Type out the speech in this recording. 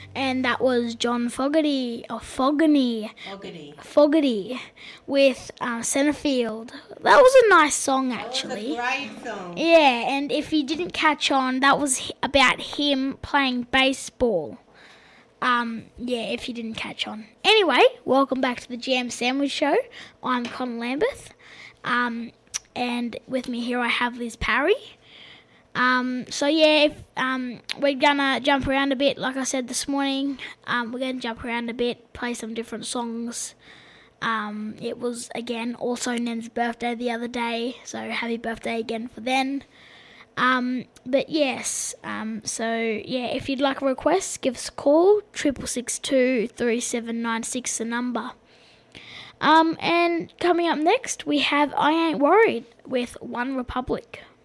and that was John Fogerty with Centerfield. That was a nice song, actually. That was a great song. Yeah, and if you didn't catch on, that was about him playing baseball. If you didn't catch on. Anyway, welcome back to the Jam Sandwich Show. I'm Connor Lambeth, and with me here I have Liz Parry. We're gonna jump around a bit, like I said this morning. We're gonna jump around a bit, play some different songs. It was again also Nen's birthday the other day, so happy birthday again for Nen. If you'd like a request, give us a call, 662-3796, the number. And coming up next, we have I Ain't Worried with One Republic.